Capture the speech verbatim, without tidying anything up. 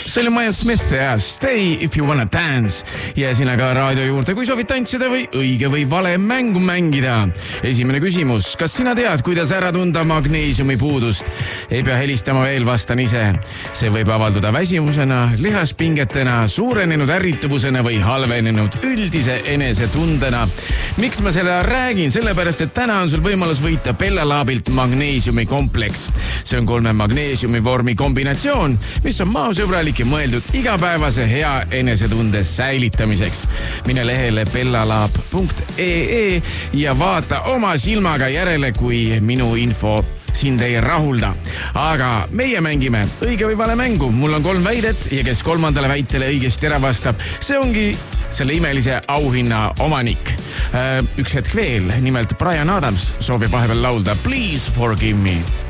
see oli Miles Smith ja Stay if you wanna dance. Ja sina ka raadio juurde, kui soovid tantsida või õige või vale mängu mängida. Esimene küsimus. Kas sina tead, kuidas ära tunda magneesiumi puudust? Ei pea helistama veel, vastan ise. See võib avalduda väsimusena, lihaspingetena, suurenenud ärrituvusena või halvenenud üldise enesetundena. Miks ma seda räägin? Sellepärast, et täna on sul võimalus võita Bellalaabilt magneesiumi kompleks. See on kolme magneesiumi vormi kombinatsioon, mis on maasõbralik ja mõeldud igapäevase hea enesetunde säilitamiseks. Mine lehele bellalaab punkt ee ja vaata oma silmaga järele, kui minu info sind ei rahulda. Aga meie mängime õige või vale mängu. Mul on kolm väidet ja kes kolmandale väitele õigesti ära vastab, see ongi selle imelise auhinna omanik. Üks hetk veel, nimelt Brian Adams soovib vahepeal laulda Please Forgive Me.